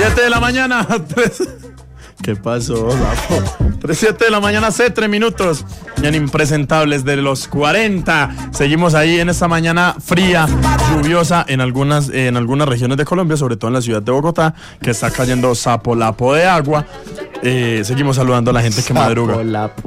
7 de la mañana. ¿Qué pasó, Rafa? 7 de la mañana, hace 3 minutos. En Impresentables de los 40. Seguimos ahí en esta mañana fría, lluviosa en algunas regiones de Colombia, sobre todo en la ciudad de Bogotá, que está cayendo sapolapo de agua. Seguimos saludando a la gente que madruga.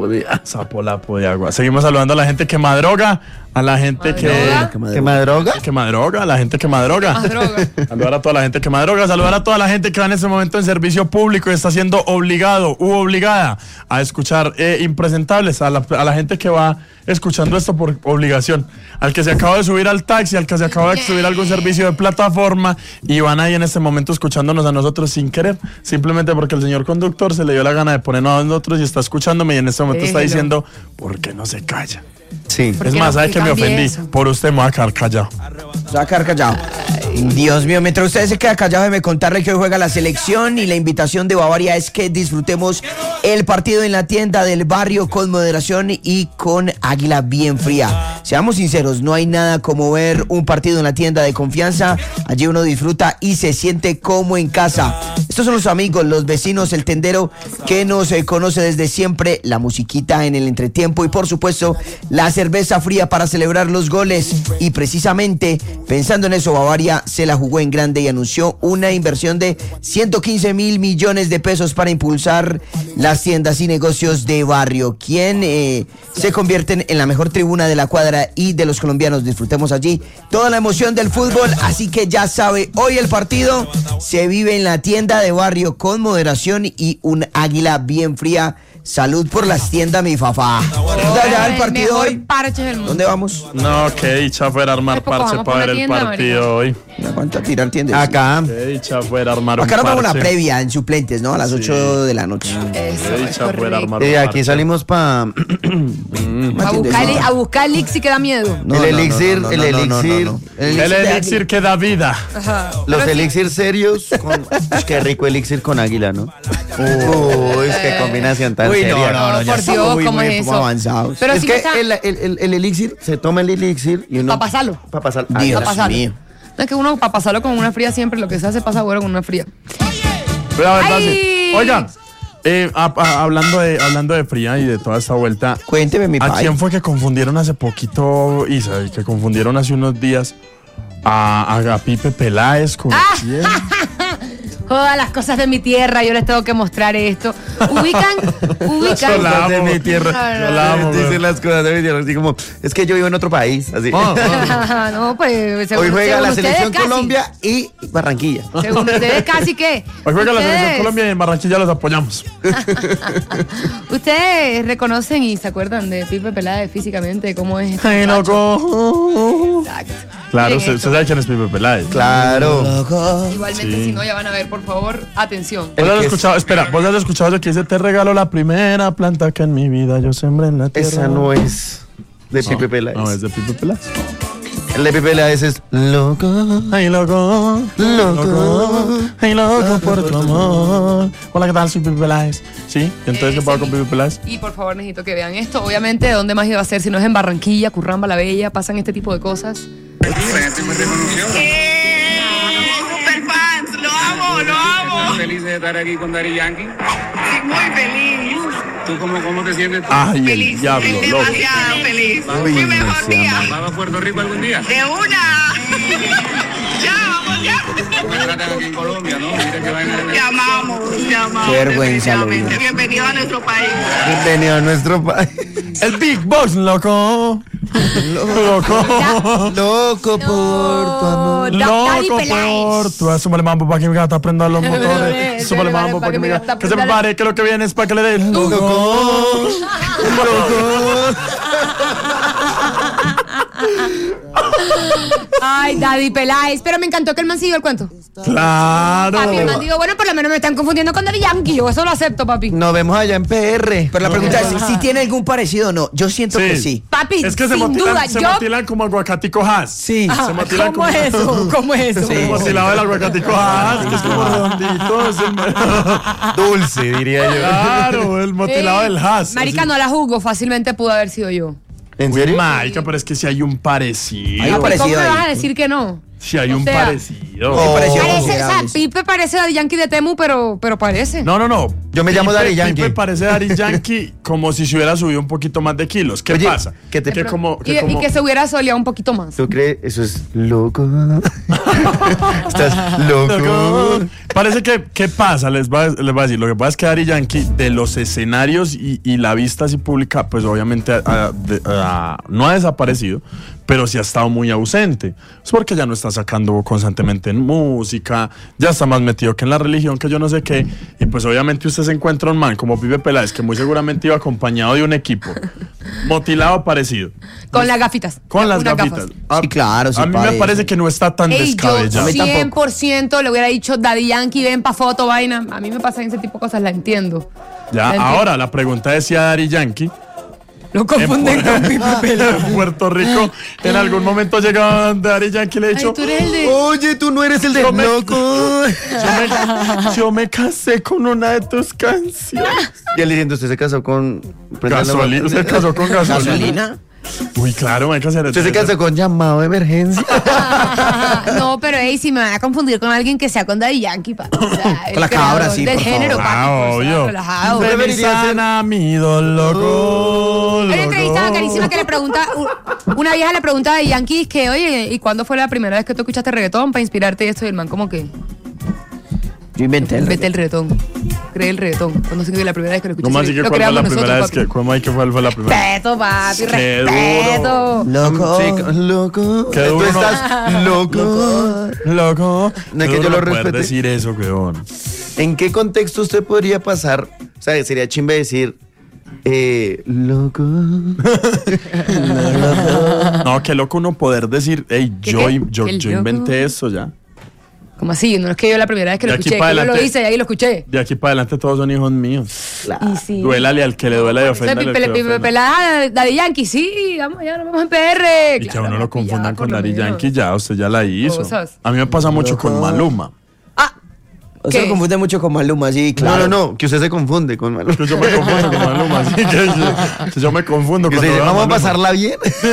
Sapolapo de agua. Seguimos saludando a la gente que madruga, a la gente que madruga, a la gente que madruga. Saludar a toda la gente que madruga, saludar a toda la gente que va en este momento en servicio público y está siendo obligado u obligada a escuchar Impresentables, a la gente que va escuchando esto por obligación, al que se acaba de subir al taxi, al que se acaba de subir a algún servicio de plataforma y van ahí en este momento escuchándonos a nosotros sin querer, simplemente porque el señor conductor se le dio la gana de ponernos a nosotros y está escuchándome y en este momento está diciendo, ¿por qué no se calla? Sí. Es más, ¿sabe que me ofendí? Eso. Por usted me voy a quedar callado. Se va a quedar callado. Dios mío, mientras usted se queda callado, déjeme contarle que hoy juega la selección y la invitación de Bavaria es que disfrutemos el partido en la tienda del barrio con moderación y con águila bien fría. Seamos sinceros, no hay nada como ver un partido en la tienda de confianza. Allí uno disfruta y se siente como en casa. Estos son los amigos, los vecinos, el tendero que nos conoce desde siempre, la musiquita en el entretiempo y por supuesto la cerveza fría para celebrar los goles. Y precisamente pensando en eso, Bavaria se la jugó en grande y anunció una inversión de 115 mil millones de pesos para impulsar las tiendas y negocios de barrio, quien se convierten en la mejor tribuna de la cuadra y de los colombianos. Disfrutemos allí toda la emoción del fútbol, así que ya sabe, hoy el partido se vive en la tienda de barrio con moderación y un águila bien fría. Salud por las tiendas, mi fafá. Ya el partido hoy. ¿Dónde vamos? No, qué dicha fuera armar parche para ver el partido hoy. ¿Cuánto tirar tiendas? Acá. Qué dicha fuera armar un parche. Acá nos vamos a una previa en suplentes, ¿no? A las 8 de la noche. Qué dicha fuera armar un parche. Aquí salimos a buscar el elixir que da miedo. El elixir que da vida. Ajá. Los elixir serios. Qué rico elixir con águila, ¿no? Uy, qué combinación tan seria. No, por Dios, ¿cómo es eso? Avanzados. Pero es que el elixir, se toma el elixir y uno... Para pasarlo. Dios mío. No, es que uno para pasarlo con una fría siempre, lo que se hace pasa bueno con una fría. Oigan, hablando de fría y de toda esta vuelta, cuénteme, mi ¿a quién fue que confundieron hace poquito, Isa, que confundieron hace unos días a Pipe Peláez con quién? Todas las cosas de mi tierra, yo les tengo que mostrar esto. Ubican. Las cosas de mi tierra. Dicen las cosas de mi tierra, así como, es que yo vivo en otro país, así. No, pues hoy juega la selección Colombia y Barranquilla. Según ustedes casi que. Hoy juega la selección Colombia y en Barranquilla los apoyamos. Ustedes reconocen y se acuerdan de Pipe Peláez físicamente, cómo es. ¡Ay, loco! Exacto. Claro, usted sabe quién es Pipe Peláez. Claro. Igualmente, si no, ya van a ver, por favor, atención. ¿Vos has escuchado lo que dice? Te regalo la primera planta que en mi vida yo sembré en la tierra? Esa no es de Pipe Peláez. No, es de Pipe Peláez. El de Pipe Peláez es loco. Ay, loco. Ay, loco por tu amor. Hola, ¿qué tal? Soy Pipe Peláez. ¿Sí? ¿Entonces qué pasa con Pipe Peláez? Y por favor, necesito que vean esto. Obviamente, ¿dónde más iba a ser? Si no es en Barranquilla, Curramba la Bella, pasan este tipo de cosas. Superfans, lo amo. ¿Estás feliz de estar aquí con Daddy Yankee? Sí, muy feliz. ¿Tú cómo te sientes? Ay, feliz, el diablo, loco. Demasiado feliz. Mi mejor día. ¿Vas a Puerto Rico algún día? De una. Vamos ya. ¿Cómo me tratan aquí en Colombia, no? Mira que vaina. Te amamos. Qué vergüenza, Bienvenido a nuestro país. Bienvenido a nuestro país. El Big Boss, loco. Loco por tu amor. Loco por tu. Súbale mambo para que mi gata prenda los motores. Súbale mambo para que mi gata. Que se prepare, que lo que viene es para que le dé. Loco. Ay, Daddy Peláez. Pero me encantó que el man siguió el cuento. Claro. Papi, el man digo, bueno, por lo menos me están confundiendo con Daddy Yankee. Yo eso lo acepto, papi. Nos vemos allá en PR. Pero la pregunta es si tiene algún parecido o no. Yo siento que sí. Papi, es que sin duda, se motilan como aguacatico Haas. Sí. Se motilan ¿Cómo es eso? ¿Cómo es eso? Sí. El motilado del aguacatico Haas, que es como redondito. Dulce, diría yo. Claro, el motilado del Haas. Marica, no la juzgo. Fácilmente pudo haber sido yo. ¿En Uy, serio? marica, pero es que si hay un parecido. Hay un ¿Cómo parecido me vas a ahí. decir que no? Si hay O un sea, parecido. Me pareció Parece, o sea, considerables. Pipe parece a Yankee de Temu, pero parece. No. Yo me llamo Daddy Yankee. Pipe parece Daddy Yankee como si se hubiera subido un poquito más de kilos. ¿Qué Oye, pasa? ¿qué te- que como, y que se hubiera soleado un poquito más. ¿Tú crees? Eso es loco. Estás loco. Parece que, ¿qué pasa? Les voy a decir, lo que pasa es que Daddy Yankee de los escenarios y la vista así pública, pues obviamente no ha desaparecido, pero sí ha estado muy ausente. Es porque ya no está sacando constantemente en música, ya está más metido que en la religión, que yo no sé qué, y pues obviamente usted se encuentra un man como Pipe Peláez, que muy seguramente iba acompañado de un equipo, motilado parecido, Con las gafitas. con las Unas gafitas. gafas. Sí, claro, sí A mí me parece. parece que no está tan Ey, yo descabellado. mí tampoco. 100% le hubiera dicho Daddy Yankee, ven pa' foto, vaina. A mí me pasan ese tipo de cosas, la entiendo. Ya, La entiendo. ahora la pregunta es si a Daddy Yankee Lo confunden con Pipe Peláez. en Puerto Rico en algún momento llegaba Daddy Yankee y le he Ay, dicho, tú eres el de... Oye, tú no eres el de Yo me- loco. yo me casé con una de tus canciones. Y él diciendo, usted se casó con... Gasolina, se casó con gasolina. ¿Gasolina? Uy, claro, me casé. Usted se casó con llamado de emergencia. No, pero ey, si me van a confundir con alguien que sea con Daddy Yankee, pa. O sea, el Con la cabra, creador sí, del por género, favor. papi, por obvio. favor, relajado. Pero- Ven y sana mi dolor. Hay una entrevista carísima que le pregunta, una vieja le pregunta a Daddy Yankee que, oye, ¿y cuándo fue la primera vez que tú escuchaste reggaetón para inspirarte y esto? Y el man como que, Yo inventé el vete el reggaetón, cree el reggaetón. Cuando se la primera vez que lo escuchaste. ¿Cómo así que lo cuál fue la creamos primera vez nosotros, que cómo hay que cuál fue la primera? Respeto, papi, Qué respeto. Loco. Sí, loco. Qué Tú duro, ¿no? estás loco. Loco. No es qué que yo duro lo poder respete. decir eso, weón. ¿En qué contexto usted podría pasar? O sea, sería chimbe decir, loco. No, qué loco uno poder decir, hey, ¿Qué, yo, qué? yo, El yo loco. inventé eso ya. ¿Cómo así? No es que yo la primera vez que lo De aquí escuché, para que yo lo adelante. hice y ahí lo escuché. De aquí para adelante todos son hijos míos. Y sí. Duélale al que le duela y O sea, oféndale al que le Pipe ofenda. Pelada, Daddy Yankee, sí, vamos, ya nos vemos en PR. Y que a Claro, uno lo papi, ya, confundan por con lo Daddy menos. Yankee, ya, usted ya la hizo. Cosas. A mí me pasa mucho con Maluma. Ah, Usted ¿Qué? lo confunde mucho con Maluma, sí, claro. No, que usted se confunde con Maluma. Que yo me confundo con Maluma, así que yo me confundo Que con usted dice, vamos a pasarla bien.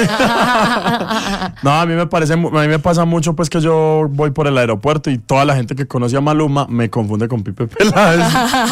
No, a mí me pasa mucho pues que yo voy por el aeropuerto y toda la gente que conoce a Maluma me confunde con Pipe Peláez.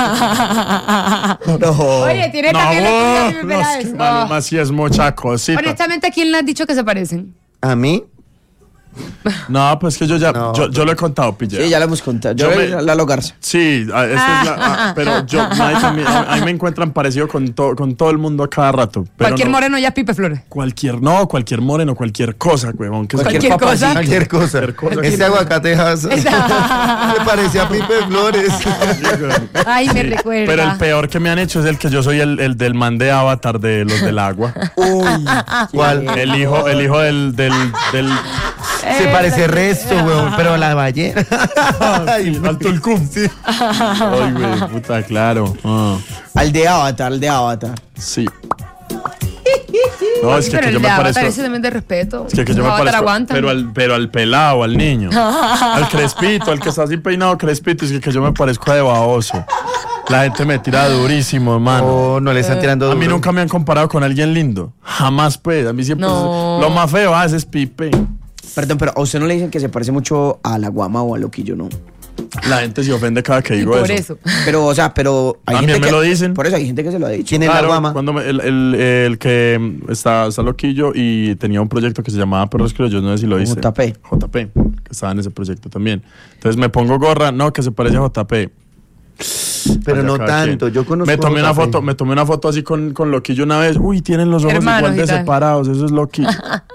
No. oye, tiene también la tuya, Pipe no, es Peláez. que Maluma sí es mucha cosita. Honestamente, ¿a quién le has dicho que se parecen? ¿A mí? No, pues que yo ya, No, yo lo he contado, pille. Sí, ya lo hemos contado. Yo Yo me- Lalo Garza. Sí, pero yo, a mí me encuentran parecido con todo el mundo a cada rato. Pero Cualquier no, moreno ya es Pipe Flores. cualquier moreno, cualquier cosa, huevón. Que Cualquier cosa. Cualquier cosa. Cualquier cosa. Ese aguacatejazo. Me parecía a Pipe Flores. Ay, me recuerda. Pero el peor que me han hecho es el que yo soy el del man de Avatar de los del agua. Uy. ¿Cuál? El hijo del Se parece resto, weón, pero a la ballena. Ay, al Tulcum. Sí. Ay, güey, puta, claro. Ah, Al de Avatar, sí. No, es que, pero yo el me de Avatar parezco. ese también de respeto. Es que yo me Avatar parezco. aguanta. Pero al pelado, al niño. Al crespito, al que está así peinado crespito. Es que yo me parezco de baboso. La gente me tira durísimo, hermano. Oh, no le están tirando A mí duro. nunca me han comparado con alguien lindo. Jamás, pues. A mí siempre No. lo más feo, ese es Pipe. Perdón, pero a usted no le dicen que se parece mucho a la Guama o a Loquillo, ¿no? La gente se ofende cada que Y digo por eso. eso. Pero, o sea, pero hay También gente me que, lo dicen. Por eso hay gente que se lo ha dicho. ¿Quién es la Claro, guama? cuando el que está loquillo y tenía un proyecto que se llamaba Perros Criollos, no sé si lo dice. JP. JP, que estaba en ese proyecto también. Entonces me pongo gorra, no, que se parece a JP. Pero Allá no cada tanto. quien. Yo conozco me tomé a una JP. foto, me tomé una foto así con Loquillo una vez. Uy, tienen los ojos Hermanos igual de y tal. separados, eso es Loquillo.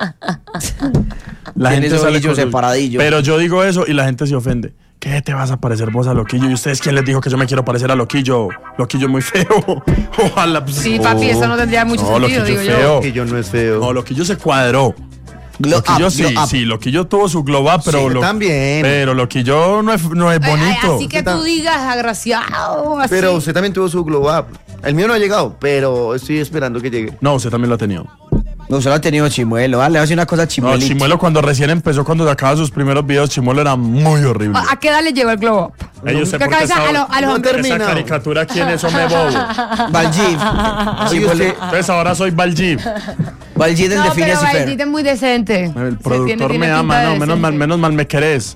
La Tiene esos sale ojillos con sus- separadillos. Pero yo digo eso y la gente se ofende. ¿Qué te vas a parecer vos a Loquillo? ¿Y ustedes quién les dijo que yo me quiero parecer a Loquillo? Loquillo es muy feo. Ojalá. Pues, Sí, papi, eso no tendría mucho no, sentido, Loquillo digo es yo. feo. Que yo no es feo. No, Loquillo se cuadró. Glow Loquillo up, sí, glow up. sí, Loquillo tuvo su glow up, pero Sí, yo también. Pero Loquillo no es bonito. Así que tú digas agraciado, así. Pero usted también tuvo su glow up. El mío no ha llegado, pero estoy esperando que llegue. No, usted también lo ha tenido. No, usted lo ha tenido Chimuelo. Le voy a decir una cosa a No, Chimuelo. Chimuelo cuando recién empezó, cuando sacaba sus primeros videos, Chimuelo era muy horrible. ¿A qué edad le llevó el glow up? Ey, ¿usted ¿Qué por qué cabeza sabe? a los No hombres? termina. Esa caricatura, ¿quién es?Ome Bobo. Valjeep. Oye, usted, Entonces ahora soy Baljib. Valgiden No, de Phineas pero y Ferb. Valgiden es muy decente. El productor me ama, no, menos mal me querés.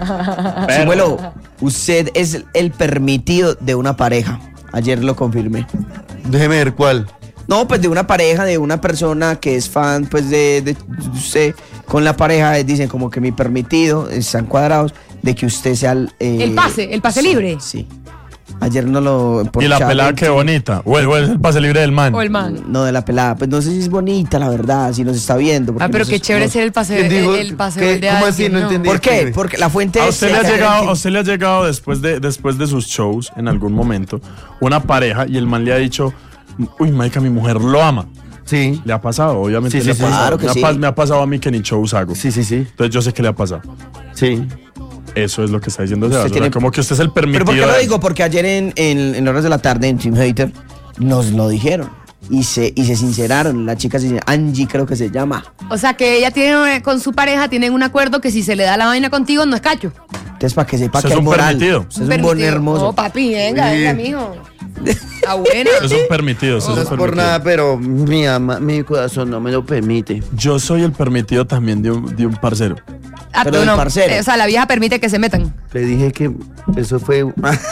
Chimuelo, usted es el permitido de una pareja. Ayer lo confirmé. Déjeme ver cuál. No, pues de una pareja, de una persona que es fan, pues de usted. Con la pareja dicen como que mi permitido, están cuadrados, de que usted sea El pase libre. Sí. Ayer no lo... por Y la chat, pelada qué bonita. O es el pase libre del man. O el man. No, de la pelada. Pues no sé si es bonita, la verdad, si nos está viendo. porque Pero no qué sé- chévere no- ser el pase ¿Quién dijo el pase qué? de ¿Cómo así? alguien, No entendí. ¿Por qué? Porque la fuente ¿A es... usted le ha llegado después de sus shows, en algún momento, una pareja y el man le ha dicho, uy, marica, mi mujer lo ama? Sí. ¿Le ha pasado? Obviamente Sí, le sí, ha sí. pasado. Claro que me, sí. me ha pasado a mí que ni shows hago. Sí. Entonces yo sé que le ha pasado. Sí. Eso es lo que está diciendo Usted Sebas. O sea, tiene- como que usted es el permitido. Pero ¿por qué lo de- digo? Porque ayer en horas de la tarde en Team Hater nos lo dijeron. Y se sinceraron. La chica Angie creo que se llama. O sea que ella tiene con su pareja tienen un acuerdo que si se le da la vaina contigo no es cacho. Entonces, para que sepa Usted que es hay un moral. permitido. Usted es un buen hermoso. No, papi, venga, mijo. Está buena. Eso es un permitido. Eso No es es un por permitido. nada, pero mi corazón no me lo permite. Yo soy el permitido también de un parcero. Ah, Pero del parcero. O sea, la vieja permite que se metan. Le dije que eso fue...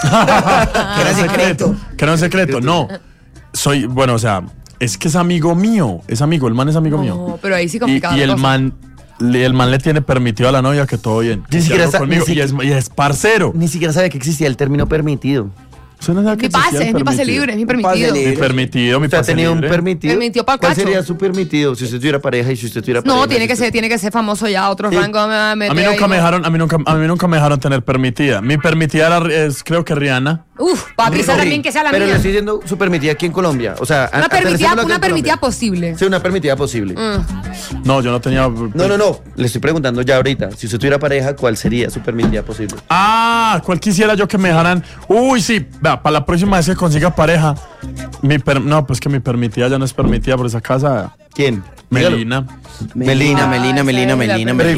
Que era secreto. Que no es secreto. No. Soy, bueno, o sea, es que es amigo mío. Es amigo, el man es amigo mío. No, pero ahí sí complicado. Y la el cosa. man le tiene permitido a la novia que todo bien. Ni siquiera Que sa- conmigo, ni y es parcero. Ni siquiera sabía que existía el término permitido. Eso no es nada que Mi pase, existía el es mi pase permitido. libre, es mi Un pase permitido. libre. Mi permitido, mi ¿Usted ha pase tenido un libre. permitido? Permitido pa'l ¿Cuál cacho. sería su permitido? Si usted tuviera pareja y si usted tuviera pareja. No, tiene que ser famoso ya, otro Sí. rango. A mí nunca me dejaron, a mí nunca me dejaron tener permitida. Mi permitida es, creo que Rihanna. Uf, papi, esa también que sea la Pero le mía. estoy diciendo su permitida aquí en Colombia. O sea, Una permitida aterricémoslo acá en Colombia. posible. Sí, una permitida posible. No, yo no tenía. No. Le estoy preguntando ya ahorita. Si usted tuviera pareja, ¿cuál sería su permitida posible? Ah, ¿cuál quisiera yo que me dejaran? Uy, sí, vea, para la próxima vez que consiga pareja. No, pues que mi permitida ya no es permitida por esa casa. ¿Quién? Dígalo. Melina. Melina. Ah, esa es la